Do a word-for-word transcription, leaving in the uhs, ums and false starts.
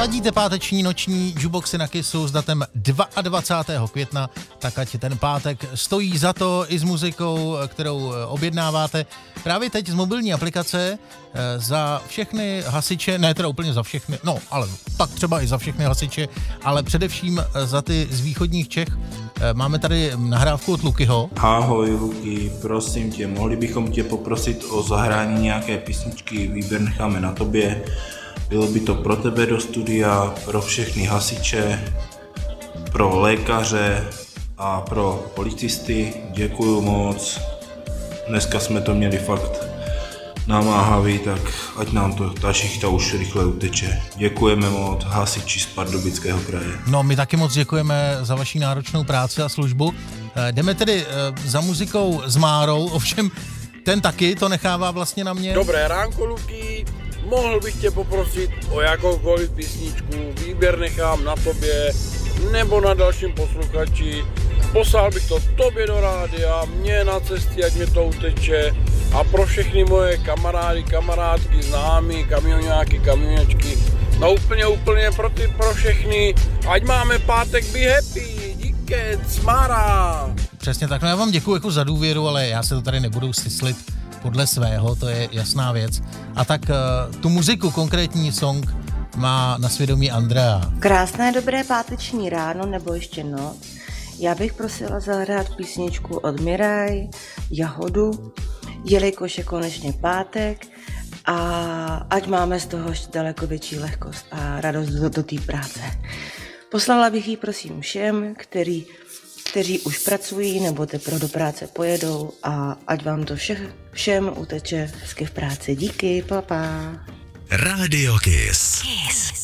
ladíte páteční noční jukeboxy na Kissu s datem dvacátého druhého května, tak ať ten pátek stojí za to i s muzikou, kterou objednáváte. Právě teď z mobilní aplikace za všechny hasiče, ne teda úplně za všechny, no ale tak třeba i za všechny hasiče, ale především za ty z východních Čech. Máme tady nahrávku od Lukyho. Ahoj Luky, prosím tě, mohli bychom tě poprosit o zahrání nějaké písničky, výběr necháme na tobě. Bylo by to pro tebe do studia, pro všechny hasiče, pro lékaře a pro policisty. Děkuju moc. Dneska jsme to měli fakt namáhavý, tak ať nám to ta šichta už rychle uteče. Děkujeme moc, hasiči z Pardubického kraje. No, my taky moc děkujeme za vaši náročnou práci a službu. Jdeme tedy za muzikou s Márou, ovšem ten taky to nechává vlastně na mě. Dobré ránko, Luky. Mohl bych tě poprosit o jakoukoliv písničku, výběr nechám na tobě nebo na dalším posluchači. Poslal bych to tobě do rádia, mě na cestě, ať mě to uteče a pro všechny moje kamarády, kamarádky, známí, kamionáky, kamionačky. No úplně, úplně pro ty, pro všechny. Ať máme pátek, be happy, díky, Mára. Přesně tak, no já vám děkuji jako za důvěru, ale já se to tady nebudu syslit podle svého, to je jasná věc. A tak uh, tu muziku, konkrétní song, má na svědomí Andrea. Krásné dobré páteční ráno nebo ještě noc. Já bych prosila zahrát písničku od Miraj, Jahodu, jelikož je konečně pátek a ať máme z toho ještě daleko větší lehkost a radost do, do té práce. Poslala bych ji prosím všem, který, kteří už pracují nebo teprve do práce pojedou a ať vám to vše, všem uteče hezky v práci. Díky, papa. Radio Kiss. Kiss.